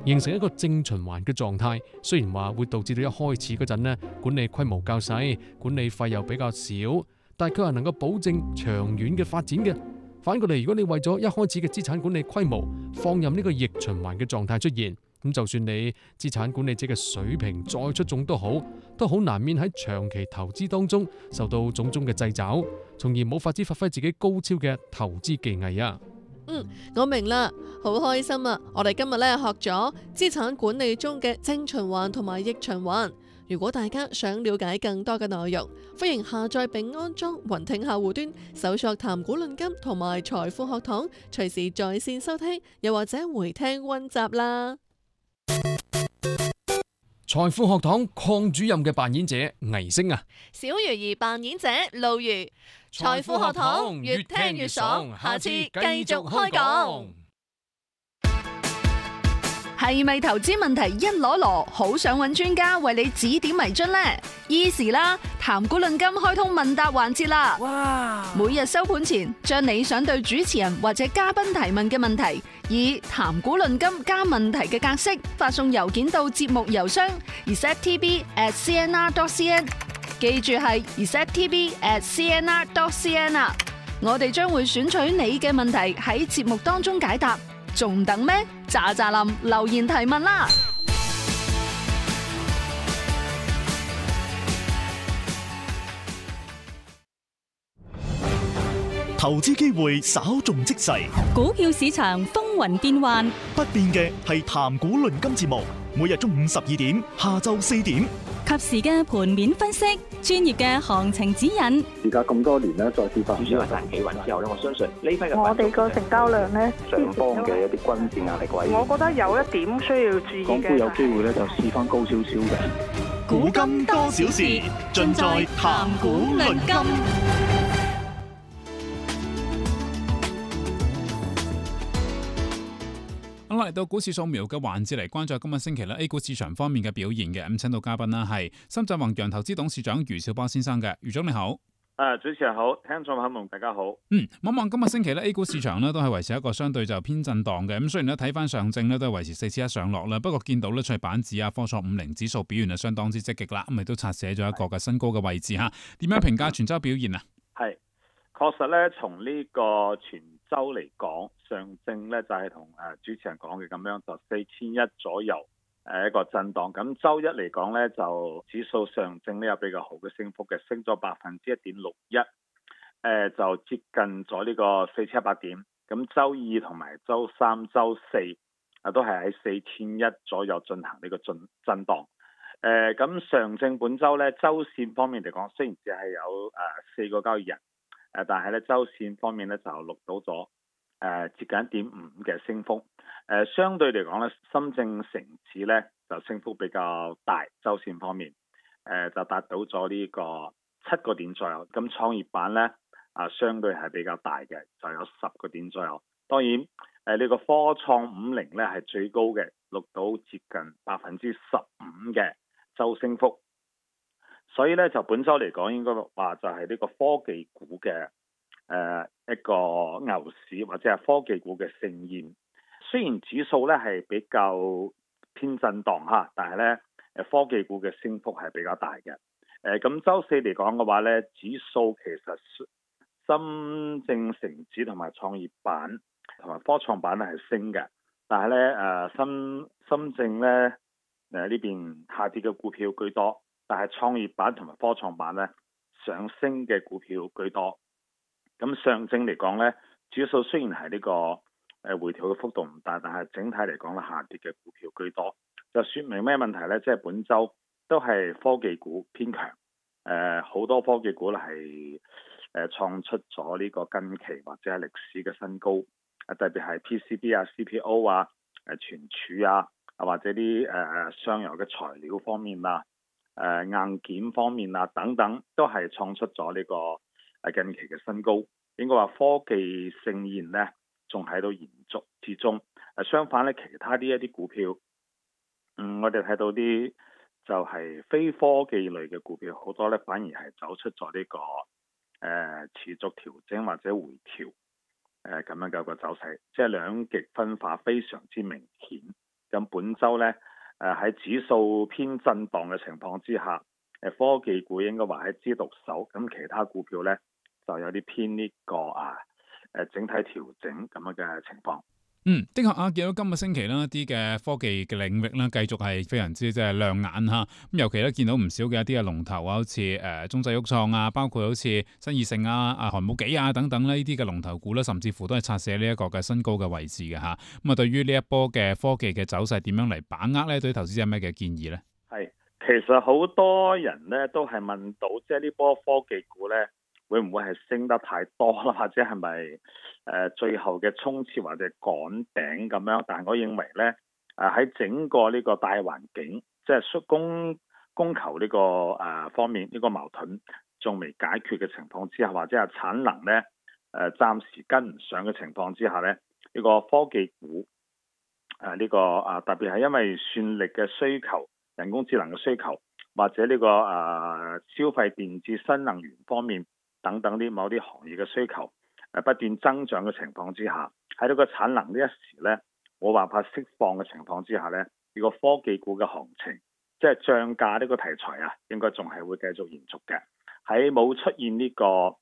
形成一個正循環嘅狀態。雖然話會導致到一開始嗰陣呢，管理規模較細，管理費又比較少，但係佢係能夠保證長遠嘅發展嘅。反過嚟，如果你為咗一開始嘅資產管理規模放任呢個逆循環嘅狀態出現，咁就算你資產管理者嘅水平再出眾都好難免喺長期投資當中受到種種嘅掣肘，從而冇法子發揮自己高超嘅投資技藝啊。 我明啦，好開心啊！我哋今日咧學咗資產管理中嘅正循環同埋逆循環。如果大家想了解更多嘅內容，歡迎下載並安裝雲聽客戶端，搜索談股論金同埋財富學堂，隨時在線收聽，又或者回聽溫習啦。 財富學堂鄺主任嘅扮演者倪星啊， 小魚兒扮演者路如。財富學堂越聽越爽，下次繼續開講。 係咪投資問題一籮籮，好想揾專家為你指點迷津呢？Easy 啦，談股論金開通問答環節啦！哇！每日收盤前，將你想對主持人或者嘉賓提問嘅問題，以談股論金加問題嘅格式發送郵件到節目郵箱 receptb@cnr.cn， 記住係 receptb@cnr.cn 啊！我哋將會選取你嘅問題喺節目當中解答。仲等咩？喳喳林留言提問啦！ 投資機會稍縱即逝， 股票市場風雲變幻， 不變嘅係談股論金節目，每日中午12點，下晝4點， 及時嘅盤面分析，專業嘅行情指引。 而家咁多年咧，再跌翻， 主要係大企穩之後咧，我相信呢批嘅我哋個成交量咧， 上方嘅一啲均線壓力位， 我覺得有一點需要注意嘅， 港股有機會咧就試翻高少少嘅。 古今多少事，盡在談股論金。 好啦，嚟到股市掃描嘅環節嚟關注今日星期咧 A 股市場方面嘅表現嘅。咁請到嘉賓啦，係深圳宏洋投資董事長余兆波先生嘅。余總你好。 主持人好，聽眾朋友們大家好。 望望今日星期咧 A 股市場咧都係維持一個相對就偏震盪嘅。咁雖然咧睇翻上證咧都係維持4-1上落啦，不過見到咧出去板指啊、科創50指數表現係相當之積極啦，咁亦都刷寫咗一個嘅新高嘅位置嚇。點樣評價全周表現啊？ 係確實咧，從呢個全周嚟講，上證咧就係同主持人講嘅咁樣，就4100左右一個震盪。咁周一嚟講咧，就指數上證咧有比較好嘅升幅嘅，升咗1.61%，就接近咗呢個4700點。咁周二同埋周三、周四都係喺4100左右進行呢個震盪。咁上證本周咧，周線方面嚟講，雖然只係有4個交易日，但係咧周線方面咧就錄到咗接近1.5嘅升幅。相對嚟講咧，深證成指咧就升幅比較大，周線方面就達到咗呢個7個點左右。咁創業板咧相對係比較大嘅，就有10個點左右。當然呢個科創50咧係最高嘅，錄到接近15%嘅周升幅。所以咧就本周嚟講，應該話就係呢個科技股嘅一個牛市，或者係科技股嘅盛宴。雖然指數咧係比較偏震盪嚇，但係咧科技股嘅升幅係比較大嘅。咁周四嚟講嘅話咧，指數其實深證成指同埋創業板同埋科創板咧係升嘅，但係咧深證咧呢邊下跌嘅股票居多。但係創業板同埋科創板咧上升嘅股票居多。咁上證嚟講咧，指數雖然係呢個回調嘅幅度唔大，但係整體嚟講咧下跌嘅股票居多，就說明咩問題咧？即係本周都係科技股偏強，好多科技股咧係創出咗呢個近期或者係歷史嘅新高，特別係 PCB 啊、CPO 啊、存儲啊，或者啲上游嘅材料方面啊。硬件方面啊等等都係創出咗呢個近期嘅新高，應該話科技盛宴呢仲喺度延續之中。相反咧，其他啲一啲股票，我哋睇到啲就係非科技類嘅股票，好多咧反而係走出咗呢個持續調整或者回調咁樣嘅一個走勢，即係兩極分化非常之明顯。 咁本週呢，喺指數偏震盪嘅情況之下，科技股應該話係支獨秀，咁其他股票呢，就有啲偏呢個整體調整咁樣嘅情況。 的確啊，見到今個星期啦，啲嘅科技嘅領域啦，繼續係非常之即係亮眼嚇。咁尤其咧見到唔少嘅一啲嘅龍頭啊，好似中製郁創啊，包括好似新義盛啊、韓武紀啊等等呢啲嘅龍頭股啦，甚至乎都係拆卸呢一個嘅新高嘅位置嘅嚇。咁啊，對於呢一波嘅科技嘅走勢點樣嚟把握咧？對於投資者有咩嘅建議咧？ 係，其實好多人咧都係問到，即係呢波科技股咧，會唔會係升得太多啦？或者係咪最後嘅衝刺或者趕頂咁樣？但係我認為咧，喺整個呢個大環境，即係供求呢個方面呢個矛盾仲未解決嘅情況之下，或者係產能咧暫時跟唔上嘅情況之下咧，呢個科技股呢個特別係因為算力嘅需求、人工智能嘅需求，或者呢個消費電子、新能源方面等等啲某啲行業嘅需求不斷增長嘅情況之下，喺呢個產能呢一時咧冇辦法釋放嘅情況之下咧，呢個科技股嘅行情，即係漲價呢個題材啊，應該仲係會繼續延續嘅。喺冇出現呢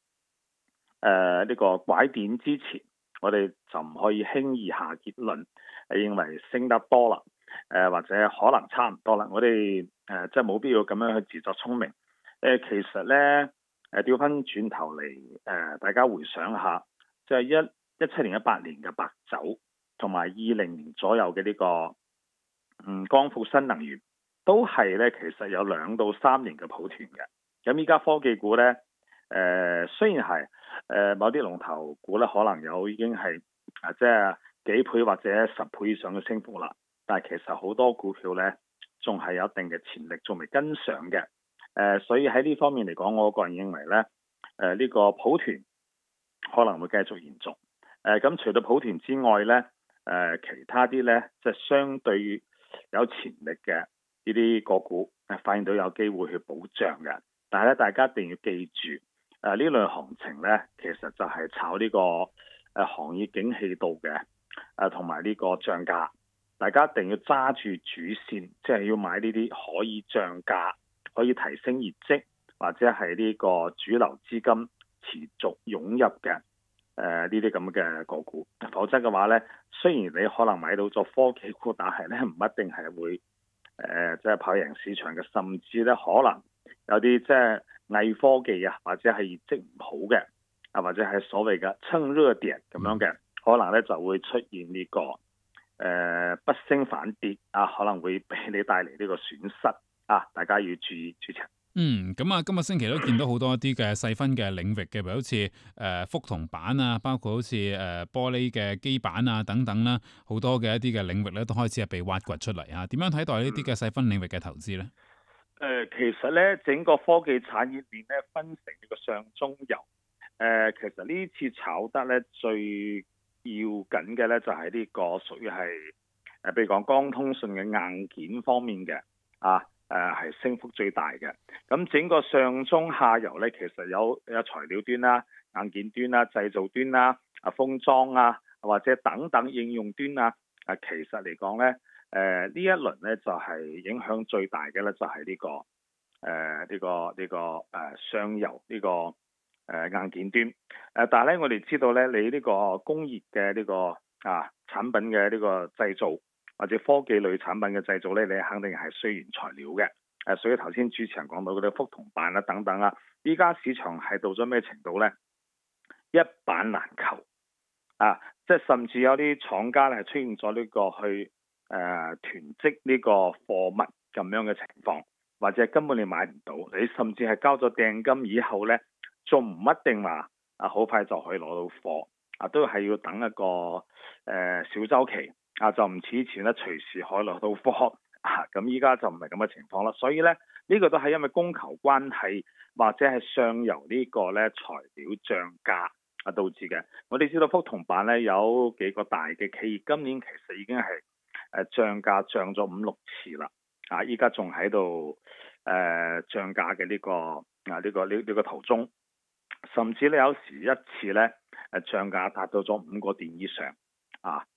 個拐點之前，我哋就唔可以輕易下結論，認為升得多啦，或者可能差唔多啦。我哋即係冇必要咁樣去自作聰明。其實咧調翻轉頭嚟，大家回想下，即係17年、18年嘅白酒，同埋20年左右嘅呢個光伏新能源，都係咧其實有2到3年嘅抱團嘅。咁依家科技股咧，雖然係某啲龍頭股咧，可能已經係即係幾倍或者10倍以上嘅升幅啦，但係其實好多股票咧，仲係有一定嘅潛力，仲未跟上嘅。所以喺呢方面嚟講，我個人認為咧，呢個抱團可能會繼續延續。咁除咗抱團之外咧，其他啲咧即係相對有潛力嘅呢啲個股，發現到有機會去補漲嘅。但係咧，大家一定要記住，呢類行情咧，其實就係炒呢個行業景氣度嘅，同埋呢個漲價。大家一定要揸住主線，即係要買呢啲可以漲價、可以提升業績，或者係呢個主流資金持續湧入嘅呢啲咁嘅個股。否則嘅話咧，雖然你可能買到咗科技股，但係咧唔一定係會即係跑贏市場嘅，甚至咧可能有啲即係偽科技啊，或者係業績唔好嘅或者係所謂嘅蹭熱點咁樣嘅，可能咧就會出現呢個不升反跌可能會俾你帶嚟呢個損失大家要注意主持。 咁啊，今個星期都見到好多一啲嘅細分嘅領域嘅，譬如好似覆銅板啊，包括好似玻璃嘅基板啊等等啦，好多嘅一啲嘅領域咧都開始係被挖掘出嚟啊。點樣睇待呢啲嘅細分領域嘅投資咧？ 其實咧，整個科技產業鏈咧分成呢個上中游。其實呢次炒得咧最要緊嘅咧就係呢個屬於係譬如講光通訊嘅硬件方面嘅係升幅最大嘅。咁整個上中下游咧，其實有材料端啦、硬件端啦、製造端啦、封裝或者等等應用端其實嚟講咧，呢一輪咧就係影響最大嘅咧，就係呢個上游呢個硬件端。但係咧，我哋知道咧，你呢個工業嘅呢個產品嘅呢個製造，或者科技類產品嘅製造咧，你肯定係需原材料嘅。所以頭先主持人講到嗰啲覆銅板等等依家市場係到咗咩程度咧？一板難求即係甚至有啲廠家咧係出現咗呢個去囤積呢個貨物咁樣嘅情況，或者根本你買唔到，你甚至係交咗訂金以後咧，仲唔一定話好快就可以攞到貨都係要等一個小周期就唔似以前咧隨時可以攞到貨咁依家就唔係咁嘅情況啦。所以咧呢個都係因為供求關係，或者係上游呢個咧材料漲價導致嘅。我哋知道覆銅板咧有幾個大嘅企業今年其實已經係漲價漲咗5-6次啦依家仲喺度漲價嘅呢個途中，甚至咧有時一次咧漲價達到咗5個點以上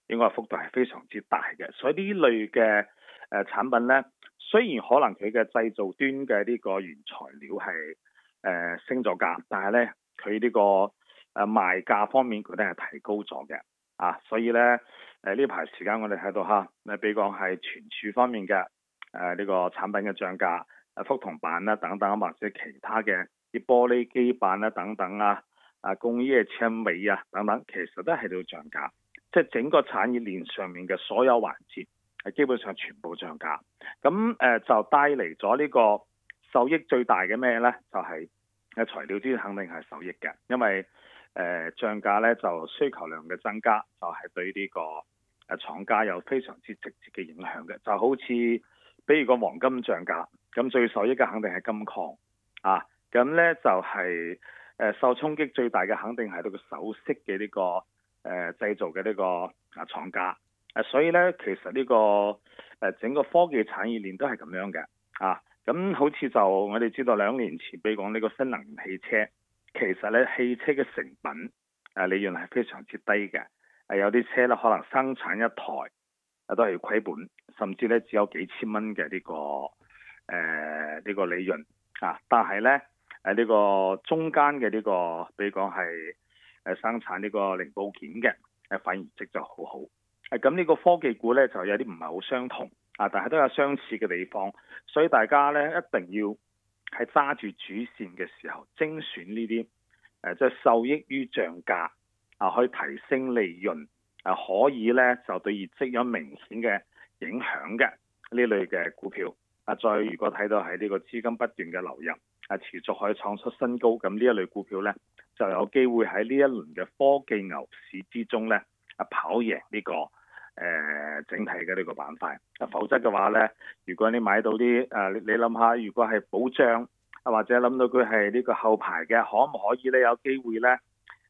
應該幅度係非常之大嘅。所以呢類嘅產品呢，雖然可能佢嘅製造端嘅呢個原材料係升咗價，但係呢，佢呢個賣價方面佢都係提高咗嘅所以呢，呢排時間我哋睇到比如講係存儲方面嘅呢個產品嘅漲價，覆銅板啦等等，或者其他嘅啲玻璃基板啦等等工業纖維等等，其實都係度漲價，即係整個產業鏈上面嘅所有環節係基本上全部漲價。咁就帶嚟咗呢個受益最大嘅咩呢？就係材料端肯定係受益嘅，因為漲價呢就需求量嘅增加，就係對呢個廠家有非常之直接嘅影響嘅。就好似比如個黃金漲價，咁最受益嘅肯定係金礦咁呢就係受衝擊最大嘅肯定係呢個首飾嘅呢個製造嘅呢個廠家。所以呢，其實呢個整個科技產業鏈都係咁樣嘅咁好似就我哋知道2年前，比如講呢個新能源汽車，其實呢汽車嘅成品利潤係非常之低嘅。有啲車呢可能生產一台都係要虧本，甚至呢只有幾千蚊嘅呢個利潤但係呢，呢個中間嘅呢個，比如講係生產呢個零部件嘅反而業績就好好。咁呢個科技股呢，就有啲唔係好相同但係都有相似嘅地方，所以大家呢，一定要係揸住主線嘅時候精選呢啲即係受益於漲價可以提升利潤可以呢，就對業績有明顯嘅影響嘅呢類嘅股票再如果睇到係呢個資金不斷嘅流入持續可以創出新高，咁呢一類股票呢，就有機會喺呢一輪嘅科技牛市之中呢，跑贏呢個整體嘅呢個板塊。否則嘅話呢，如果你買到啲你諗下，如果係保障或者諗到佢係呢個後排嘅，可唔可以呢？有機會呢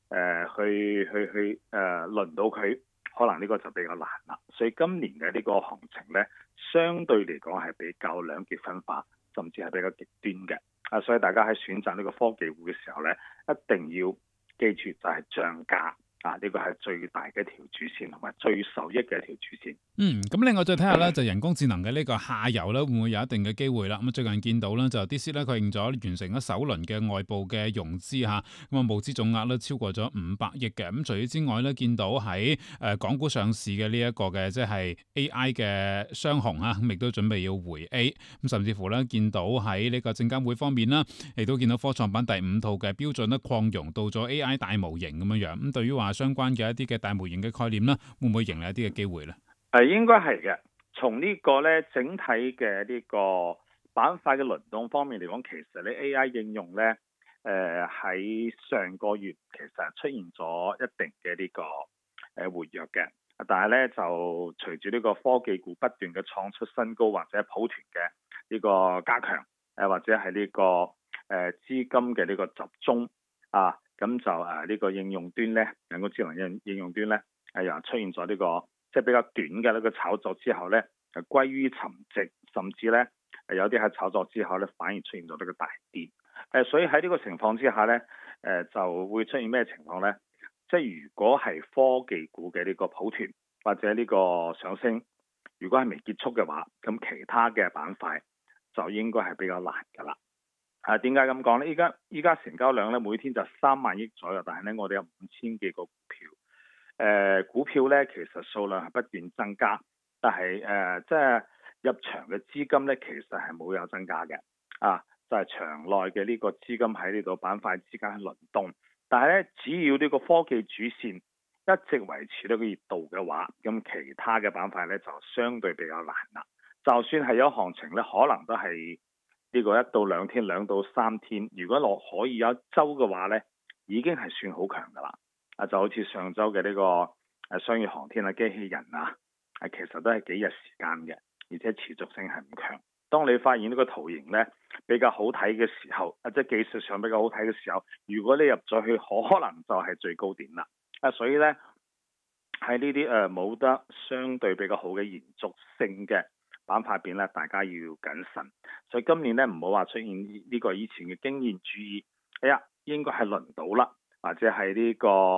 去輪到佢？可能呢個就比較難啦。所以今年嘅呢個行情呢，相對嚟講係比較兩極分化，甚至係比較極端嘅。所以大家喺選擇呢個科技股嘅時候呢，一定要記住就係漲價呢個係最大嘅一條主線，同埋最受益嘅一條主線。 咁另外再睇下咧，就人工智能嘅呢個下游咧，會唔會有一定嘅機會啦？咁最近見到咧，就 DeepSeek 咧，佢認咗完成咗首輪嘅外部嘅融資嚇，咁募資總額咧超過咗500億嘅。咁除此之外咧，見到喺港股上市嘅呢一個嘅即係 AI 嘅雙雄咁亦都準備要回 A。咁甚至乎咧，見到喺呢個證監會方面啦，亦都見到科創板第5套嘅標準咧擴容到咗 AI 大模型咁樣。咁對於話相關嘅一啲嘅大模型嘅概念咧，會唔會迎嚟一啲嘅機會咧？ 應該係嘅。從呢個咧整體嘅呢個板塊嘅輪動方面嚟講，其實咧 AI 應用咧喺上個月其實出現咗一定嘅呢個活躍嘅，但係咧就隨住呢個科技股不斷嘅創出新高，或者抱團嘅呢個加強或者係呢個資金嘅呢個集中咁就呢個應用端咧，人工智能應用端咧又出現咗呢個即係比較短嘅呢個炒作之後咧，歸於沉寂，甚至咧有啲喺炒作之後咧反而出現咗呢個大跌。所以喺呢個情況之下咧，就會出現咩情況咧？即係如果係科技股嘅呢個抱團或者呢個上升，如果係未結束嘅話，咁其他嘅板塊就應該係比較難㗎啦。點解咁講咧？依家成交量咧每天就3萬億左右，但係咧我哋有5000幾個股票。股票咧其實數量係不斷增加，但係即係入場嘅資金咧其實係冇有增加嘅。就係場內嘅呢個資金喺呢度板塊之間輪動，但係咧只要呢個科技主線一直維持呢個熱度嘅話，咁其他嘅板塊咧就相對比較難啦。就算係有行情咧，可能都係呢個1到2天、2到3天。如果落可以有一周嘅話咧，已經係算好強噶啦。就好似上周嘅呢個商業航天機器人其實都係幾日時間嘅，而且持續性係唔強。當你發現呢個圖形咧比較好睇嘅時候，即係技術上比較好睇嘅時候，如果你入咗去，可能就係最高點啦。所以咧喺呢啲冇得相對比較好嘅延續性嘅板塊邊咧，大家要謹慎。所以今年咧唔好話出現呢個以前嘅經驗主義，應該係輪到啦，或者係呢個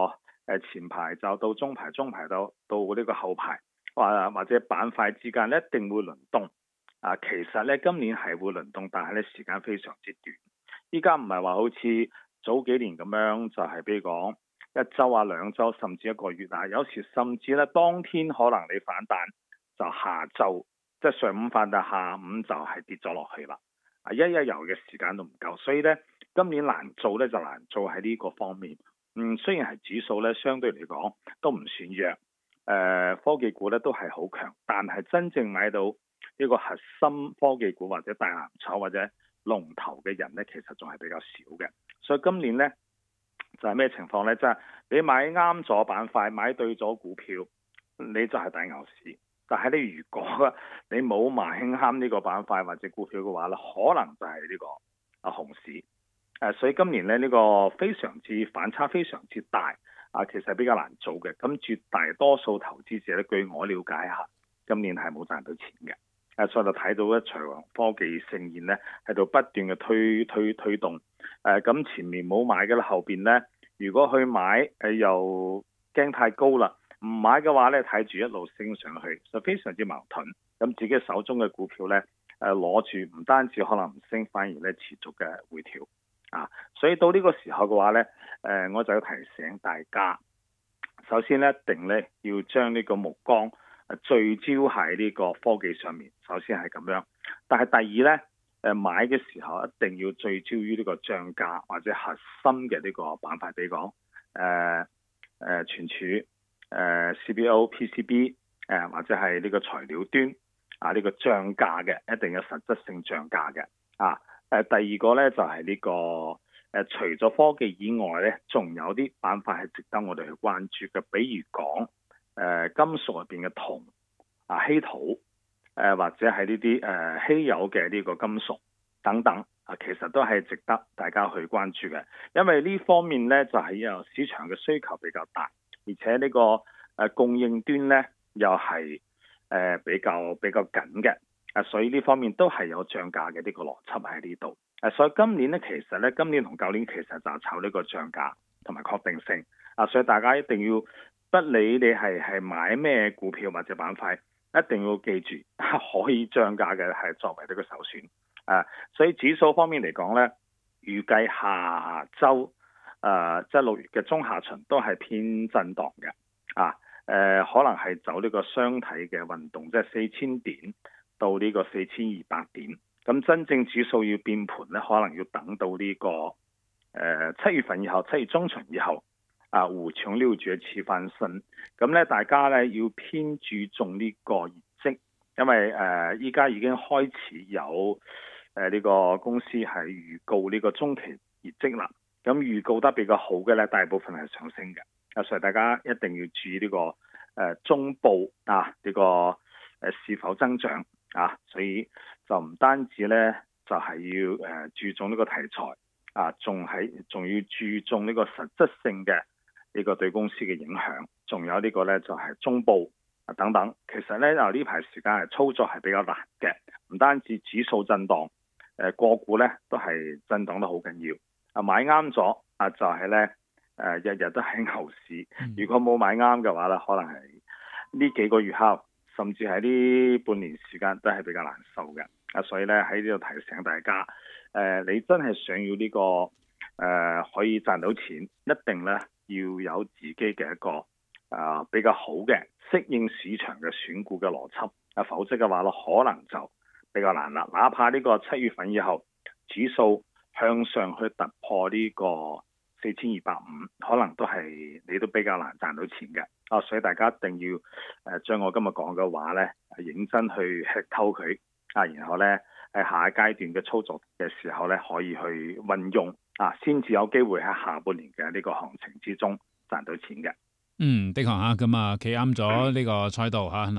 前排就到中排，中排到呢個後排，或者板塊之間一定會輪動。其實咧今年係會輪動，但係咧時間非常之短。依家唔係話好似早幾年咁樣，就係比如講1週啊、2週，甚至1個月啊，有時甚至咧當天可能你反彈就下晝，即係上午反彈，下午就係跌咗落去啦。一日遊嘅時間都唔夠，所以咧今年難做咧就難做喺呢個方面。雖然係指數咧相對嚟講都唔算弱，科技股咧都係好強，但係真正買到呢個核心科技股或者大藍籌或者龍頭嘅人咧，其實仲係比較少嘅。所以今年咧就係咩情況咧？即係你買啱咗板塊，買對咗股票，你就係大牛市。但係你如果你冇買啱呢個板塊或者股票嘅話咧，可能就係呢個熊市。所以今年咧呢個非常之反差非常之大，其實比較難做嘅。咁絕大多數投資者咧，據我了解下，今年係冇賺到錢嘅。所以就睇到一場科技盛宴咧喺度不斷嘅推動。咁前面冇買嘅啦，後邊咧如果去買又驚太高啦，唔買嘅話咧睇住一路升上去，就非常之矛盾。咁自己手中嘅股票咧攞住唔單止可能唔升，反而咧持續嘅回調。所以到呢個時候嘅話咧，我就要提醒大家，首先咧一定咧要將呢個目光聚焦喺呢個科技上面，首先係咁樣。但係第二咧，買嘅時候一定要聚焦於呢個漲價或者核心嘅呢個板塊，比如講存儲、CBO、PCB 或者係呢個材料端呢個漲價嘅，一定有實質性漲價嘅。第二個咧就係呢個除咗科技以外咧，仲有啲板塊係值得我哋去關注嘅，比如講金屬入邊嘅銅稀土或者係呢啲稀有嘅呢個金屬等等其實都係值得大家去關注嘅，因為呢方面咧就係有市場嘅需求比較大，而且呢個供應端咧又係比較緊嘅。所以呢方面都係有漲價嘅呢個邏輯喺呢度。所以今年咧，其實咧，今年同舊年其實就炒呢個漲價同埋確定性。所以大家一定要不理你係買咩股票或者板塊，一定要記住可以漲價嘅係作為呢個首選。所以指數方面嚟講咧，預計下週即係6月嘅中下旬都係偏震盪嘅。可能係走呢個雙體嘅運動，即係4000點。到呢個4200點，咁真正指數要變盤咧，可能要等到呢個7月份以後，7月中旬以後，五窮六絕次翻身，咁咧大家咧要偏注重呢個業績，因為依家已經開始有呢個公司係預告呢個中期業績啦，咁預告得比較好嘅咧，大部分係上升嘅，所以大家一定要注意呢個中部呢個是否增長。所以就唔單止咧，就係要注重呢個題材，仲要注重呢個實質性嘅呢個對公司嘅影響，仲有呢個咧就係中部等等。其實咧呢排時間係操作係比較難嘅，唔單止指數震盪，個股咧都係震盪得好緊要。買啱咗就係咧日日都係牛市。如果冇買啱嘅話咧，可能係呢幾個月後，甚至係呢半年時間都係比較難受嘅。所以咧喺呢度提醒大家，你真係想要呢個可以賺到錢，一定咧要有自己嘅一個比較好嘅適應市場嘅選股嘅邏輯，否則嘅話咧可能就比較難啦。哪怕呢個7月份以後指數向上去突破呢個4250，可能都係你都比較難賺到錢嘅。所以大家一定要將我今日講嘅話咧認真去吃透佢，然後咧喺下一階段嘅操作嘅時候咧可以去運用，先至有機會喺下半年嘅呢個行情之中賺到錢嘅。 的確咁企啱咗呢個賽道嗱。